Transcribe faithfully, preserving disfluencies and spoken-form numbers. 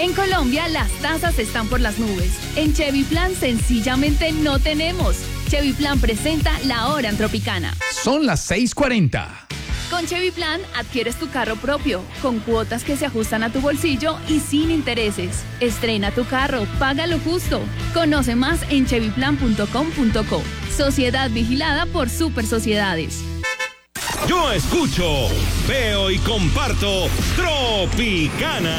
En Colombia las tasas están por las nubes. En Chevy Plan sencillamente no tenemos. Chevy Plan presenta La Hora en Tropicana. Son las seis cuarenta. Con Chevy Plan adquieres tu carro propio, con cuotas que se ajustan a tu bolsillo y sin intereses. Estrena tu carro, paga lo justo. Conoce más en chevy plan punto com punto co. Sociedad vigilada por Super Sociedades. Yo escucho, veo y comparto Tropicana.